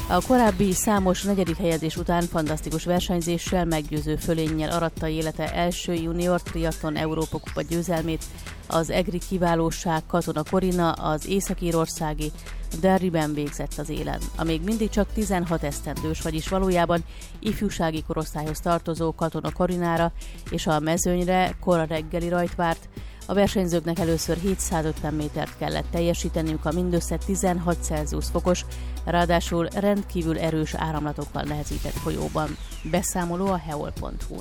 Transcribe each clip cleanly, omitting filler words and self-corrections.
A korábbi számos negyedik helyezés után fantasztikus versenyzéssel, meggyőző fölénnyel aratta élete első junior triatlon Európa-kupa győzelmét, az egri kiválóság Katona Corina az észak-írországi Derryben végzett az élen. A még mindig csak 16 esztendős, vagyis valójában ifjúsági korosztályhoz tartozó Katona Corinára és a mezőnyre kora reggeli rajt várt. A versenyzőknek először 750 métert kellett teljesíteniük a mindössze 16 Celsius fokos, ráadásul rendkívül erős áramlatokkal nehezített folyóban. Beszámoló a heol.hu-n.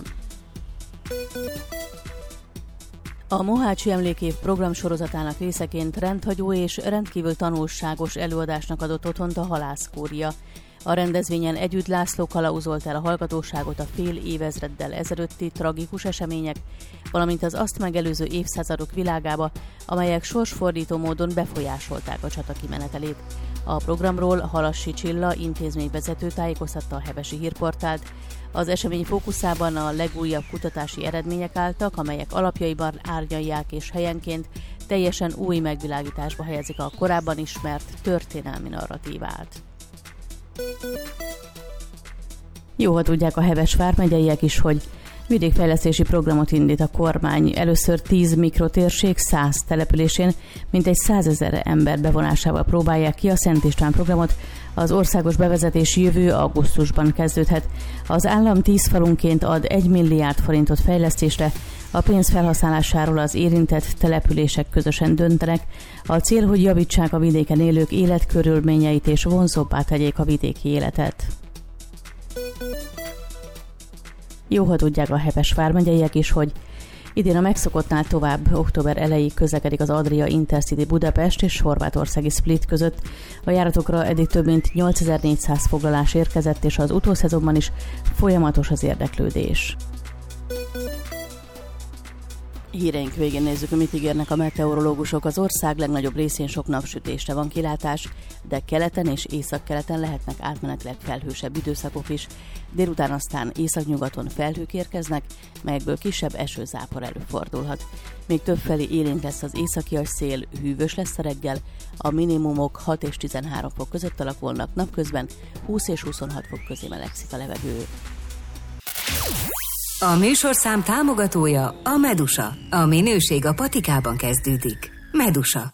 A Mohácsi Emlékév programsorozatának részeként rendhagyó és rendkívül tanulságos előadásnak adott otthont a Halászkúria. A rendezvényen együtt László kalauzolt el a hallgatóságot a fél évezreddel ezelőtti tragikus események, valamint az azt megelőző évszázadok világába, amelyek sorsfordító módon befolyásolták a csata kimenetelét. A programról Halassi Csilla intézményvezető tájékoztatta a Hevesi Hírportált. Az esemény fókuszában a legújabb kutatási eredmények álltak, amelyek alapjaiban árnyalják és helyenként teljesen új megvilágításba helyezik a korábban ismert történelmi narratívát. Jó, ha tudják a Heves vármegyeiek is, hogy vidékfejlesztési programot indít a kormány. Először 10 mikrotérség 100 településén mintegy 100 000 ember bevonásával próbálják ki a Szent István programot. Az országos bevezetés jövő augusztusban kezdődhet. Az állam 10 falunként ad 1 milliárd forintot fejlesztésre. A pénz felhasználásáról az érintett települések közösen döntenek. A cél, hogy javítsák a vidéken élők életkörülményeit és vonzóbbá tegyék a vidéki életet. Jó, ha tudják a Heves vármegyeiek is, hogy idén a megszokottnál tovább október elejéig közlekedik az Adria Intercity Budapest és horvátországi Split között. A járatokra eddig több mint 8400 foglalás érkezett, és az utószezonban is folyamatos az érdeklődés. Híreink végén nézzük, mit ígérnek a meteorológusok. Az ország legnagyobb részén sok napsütésre van kilátás, de keleten és északkeleten lehetnek átmenetileg felhősebb időszakok is. Délután aztán északnyugaton felhők érkeznek, melyekből kisebb esőzápor előfordulhat. Még többfelé élénk lesz az északias szél, hűvös lesz a reggel, a minimumok 6 és 13 fok között alakulnak, napközben 20 és 26 fok közé melegszik a levegő. A műsorszám támogatója a Medusa. A minőség a patikában kezdődik. Medusa.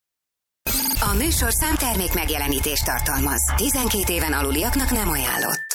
A műsorszám termék megjelenítést tartalmaz. 12 éven aluliaknak nem ajánlott.